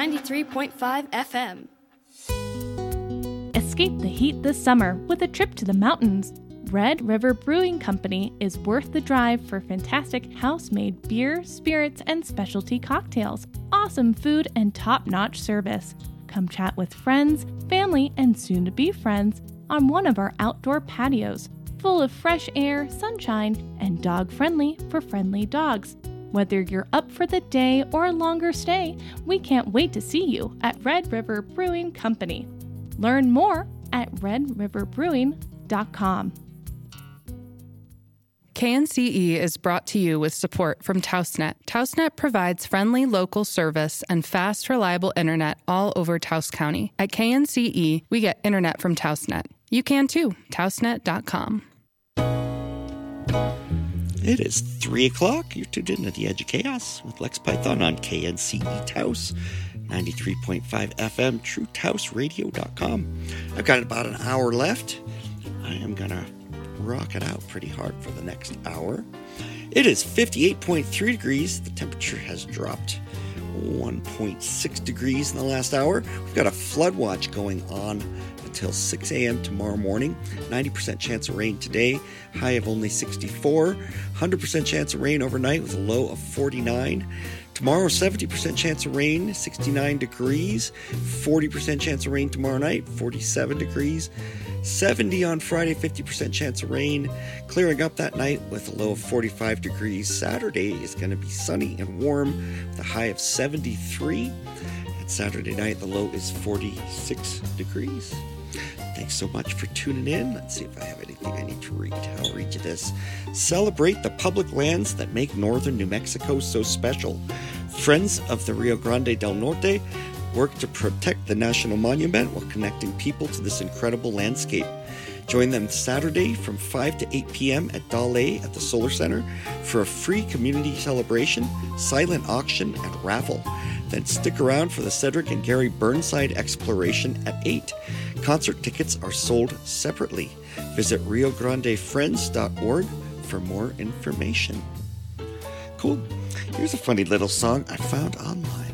93.5 FM. Escape the heat this summer with a trip to the mountains. Red River Brewing Company is worth the drive for fantastic house-made beer, spirits, and specialty cocktails, awesome food, and top-notch service. Come chat with friends, family, and soon-to-be friends on one of our outdoor patios, full of fresh air, sunshine, and dog-friendly for friendly dogs. Whether you're up for the day or a longer stay, we can't wait to see you at Red River Brewing Company. Learn more at redriverbrewing.com. KNCE is brought to you with support from Towsnet. Towsnet provides friendly local service and fast, reliable internet all over Taos County. At KNCE, we get internet from Towsnet. You can too. Towsnet.com. It is 3 o'clock. You're tuned in to The Edge of Chaos with Lex Python on KNCE Taos, 93.5 FM, TrueTaosRadio.com. I've got about an hour left. I am going to rock it out pretty hard for the next hour. It is 58.3 degrees. The temperature has dropped 1.6 degrees in the last hour. We've got a flood watch going on until 6 a.m. tomorrow morning. 90% chance of rain today, high of only 64. 100% chance of rain overnight with a low of 49. Tomorrow, 70% chance of rain, 69 degrees. 40% chance of rain tomorrow night, 47 degrees. 70 on Friday, 50% chance of rain, clearing up that night with a low of 45 degrees. Saturday is going to be sunny and warm with a high of 73. And Saturday night, the low is 46 degrees. Thanks so much for tuning in. Let's see if I have anything I need to read. I'll read you this. Celebrate the public lands that make northern New Mexico so special. Friends of the Rio Grande del Norte work to protect the national monument while connecting people to this incredible landscape. Join them Saturday from 5 to 8 p.m. at Dale at the Solar Center for a free community celebration, silent auction, and raffle. Then stick around for the Cedric and Gary Burnside exploration at 8. Concert tickets are sold separately. Visit riograndefriends.org for more information. Cool. Here's a funny little song I found online.